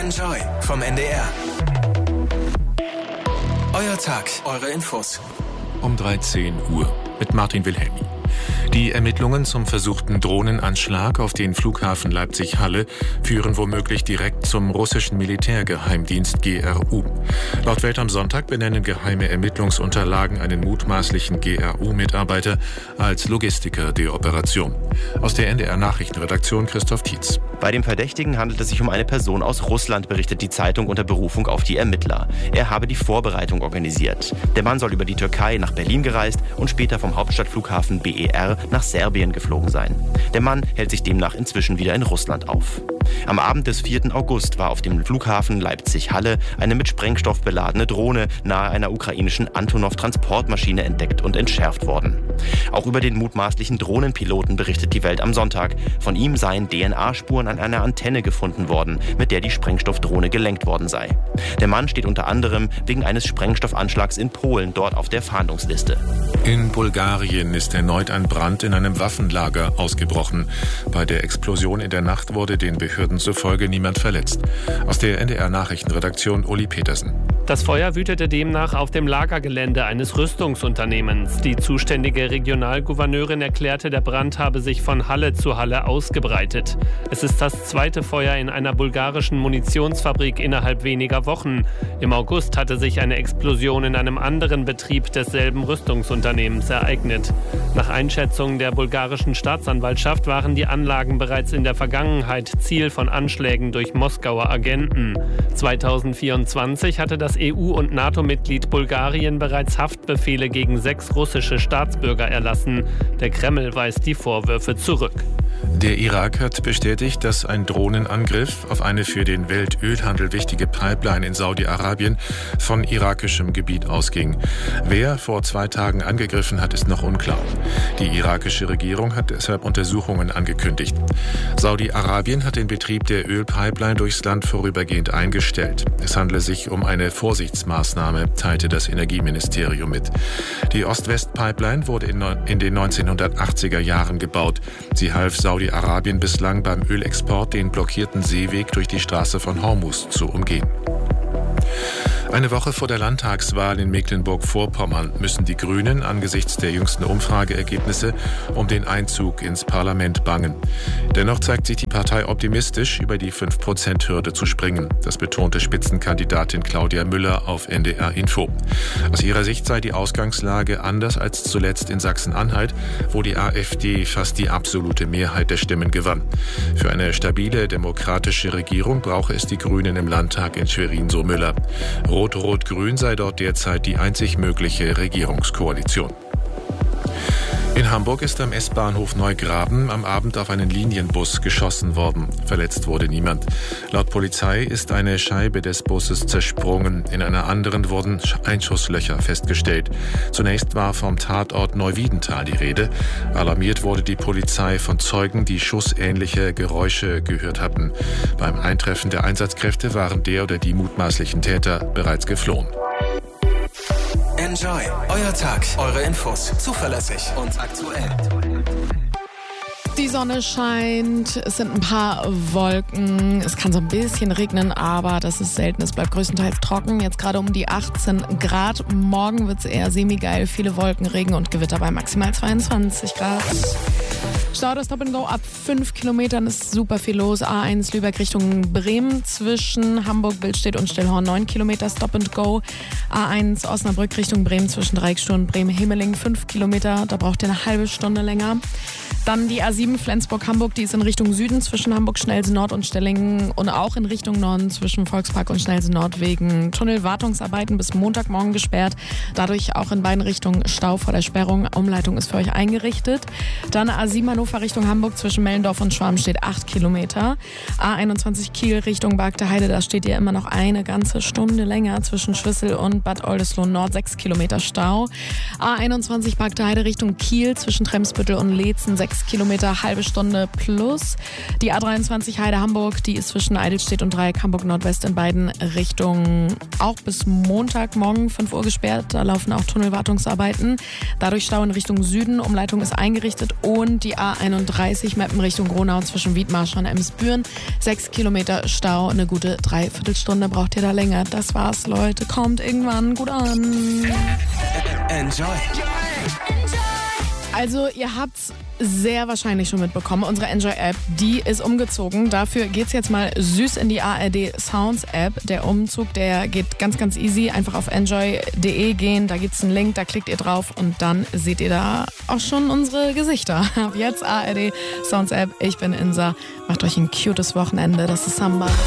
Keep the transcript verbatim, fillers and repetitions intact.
Enjoy vom N D R. Euer Tag, eure Infos. Um dreizehn Uhr mit Martin Wilhelmi. Die Ermittlungen zum versuchten Drohnenanschlag auf den Flughafen Leipzig-Halle führen womöglich direkt zum russischen Militärgeheimdienst G R U. Laut Welt am Sonntag benennen geheime Ermittlungsunterlagen einen mutmaßlichen G R U-Mitarbeiter als Logistiker der Operation. Aus der N D R-Nachrichtenredaktion Christoph Tietz. Bei dem Verdächtigen handelt es sich um eine Person aus Russland, berichtet die Zeitung unter Berufung auf die Ermittler. Er habe die Vorbereitung organisiert. Der Mann soll über die Türkei nach Berlin gereist und später vom Hauptstadtflughafen B E R nach Serbien geflogen sein. Der Mann hält sich demnach inzwischen wieder in Russland auf. Am Abend des vierten August war auf dem Flughafen Leipzig-Halle eine mit Sprengstoff beladene Drohne nahe einer ukrainischen Antonov-Transportmaschine entdeckt und entschärft worden. Auch über den mutmaßlichen Drohnenpiloten berichtet die Welt am Sonntag. Von ihm seien D N A-Spuren an einer Antenne gefunden worden, mit der die Sprengstoffdrohne gelenkt worden sei. Der Mann steht unter anderem wegen eines Sprengstoffanschlags in Polen dort auf der Fahndungsliste. In Bulgarien ist erneut ein Brand in einem Waffenlager ausgebrochen. Bei der Explosion in der Nacht wurde den Behörden zufolge niemand verletzt. Aus der N D R-Nachrichtenredaktion Uli Petersen. Das Feuer wütete demnach auf dem Lagergelände eines Rüstungsunternehmens. Die zuständige Regionalgouverneurin erklärte, der Brand habe sich von Halle zu Halle ausgebreitet. Es ist das zweite Feuer in einer bulgarischen Munitionsfabrik innerhalb weniger Wochen. Im August hatte sich eine Explosion in einem anderen Betrieb desselben Rüstungsunternehmens ereignet. Nach Einschätzung der bulgarischen Staatsanwaltschaft waren die Anlagen bereits in der Vergangenheit Ziel von Anschlägen durch Moskauer Agenten. zweitausendvierundzwanzig hatte das E U- und NATO-Mitglied Bulgarien bereits Haftbefehle gegen sechs russische Staatsbürger erlassen. Der Kreml weist die Vorwürfe zurück. Der Irak hat bestätigt, dass ein Drohnenangriff auf eine für den Weltölhandel wichtige Pipeline in Saudi-Arabien von irakischem Gebiet ausging. Wer vor zwei Tagen angegriffen hat, ist noch unklar. Die irakische Regierung hat deshalb Untersuchungen angekündigt. Saudi-Arabien hat den Betrieb der Ölpipeline durchs Land vorübergehend eingestellt. Es handle sich um eine Vorsichtsmaßnahme, teilte das Energieministerium mit. Die Ost-West-Pipeline wurde in den neunzehnhundertachtziger Jahren gebaut. Sie half Saudi-Arabien bislang beim Ölexport den blockierten Seeweg durch die Straße von Hormuz zu umgehen. Eine Woche vor der Landtagswahl in Mecklenburg-Vorpommern müssen die Grünen angesichts der jüngsten Umfrageergebnisse um den Einzug ins Parlament bangen. Dennoch zeigt sich die Partei optimistisch, über die fünf Prozent Hürde zu springen. Das betonte Spitzenkandidatin Claudia Müller auf N D R Info. Aus ihrer Sicht sei die Ausgangslage anders als zuletzt in Sachsen-Anhalt, wo die AfD fast die absolute Mehrheit der Stimmen gewann. Für eine stabile demokratische Regierung brauche es die Grünen im Landtag in Schwerin, so Müller. Rot-Rot-Grün sei dort derzeit die einzig mögliche Regierungskoalition. In Hamburg ist am S-Bahnhof Neugraben am Abend auf einen Linienbus geschossen worden. Verletzt wurde niemand. Laut Polizei ist eine Scheibe des Busses zersprungen. In einer anderen wurden Einschusslöcher festgestellt. Zunächst war vom Tatort Neuwiedental die Rede. Alarmiert wurde die Polizei von Zeugen, die schussähnliche Geräusche gehört hatten. Beim Eintreffen der Einsatzkräfte waren der oder die mutmaßlichen Täter bereits geflohen. Enjoy. Euer Tag, eure Infos. Zuverlässig und aktuell. Die Sonne scheint, es sind ein paar Wolken, es kann so ein bisschen regnen, aber das ist selten, es bleibt größtenteils trocken. Jetzt gerade um die achtzehn Grad, morgen wird es eher semi-geil, viele Wolken, Regen und Gewitter bei maximal zweiundzwanzig Grad. Stau, das Stop and Go ab fünf Kilometern ist super viel los. A eins Lübeck Richtung Bremen zwischen Hamburg, Billstedt und Stillhorn neun Kilometer Stop and Go. A eins Osnabrück Richtung Bremen zwischen Dreieckstuhl und Bremen-Himmeling fünf Kilometer. Da braucht ihr eine halbe Stunde länger. Dann die A sieben Flensburg-Hamburg, die ist in Richtung Süden zwischen Hamburg-Schnellsen-Nord und Stellingen und auch in Richtung Norden zwischen Volkspark und Schnellsen-Nord wegen Tunnelwartungsarbeiten bis Montagmorgen gesperrt. Dadurch auch in beiden Richtungen Stau vor der Sperrung. Umleitung ist für euch eingerichtet. Dann A sieben Hannover Richtung Hamburg zwischen Mellendorf und Schwarm steht acht Kilometer. A einundzwanzig Kiel Richtung Bargteheide, da steht ihr immer noch eine ganze Stunde länger zwischen Schwissel und Bad Oldesloe Nord, sechs Kilometer Stau. A einundzwanzig Bargteheide Richtung Kiel zwischen Tremsbüttel und Leetzen, sechs Kilometer, halbe Stunde plus. Die A dreiundzwanzig Heide Hamburg, die ist zwischen Eidelstedt und Dreieck Hamburg Nordwest in beiden Richtungen auch bis Montagmorgen fünf Uhr gesperrt. Da laufen auch Tunnelwartungsarbeiten. Dadurch Stau in Richtung Süden. Umleitung ist eingerichtet und die A A einunddreißig Meppen Richtung Gronau zwischen Wiedmarsch und Emsbüren. Sechs Kilometer Stau, eine gute Dreiviertelstunde braucht ihr da länger. Das war's, Leute. Kommt irgendwann gut an. Enjoy. Also ihr habt's sehr wahrscheinlich schon mitbekommen. Unsere Enjoy-App, die ist umgezogen. Dafür geht's jetzt mal süß in die A R D Sounds-App. Der Umzug, der geht ganz, ganz easy. Einfach auf enjoy punkt de gehen, da gibt's einen Link, da klickt ihr drauf und dann seht ihr da auch schon unsere Gesichter. Ab jetzt A R D Sounds-App. Ich bin Insa. Macht euch ein cutes Wochenende. Das ist Samba.